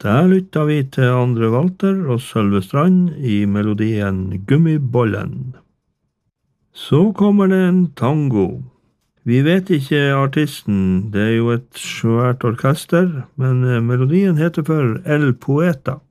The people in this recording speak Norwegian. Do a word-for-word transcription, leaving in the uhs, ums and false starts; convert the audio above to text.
Der lytta vi til Andre Walter og Sølve Strand i melodien Gummibollen. Så kommer det en tango. Vi vet ikke artisten, det er jo et svært orkester, men melodien heter for El Poeta.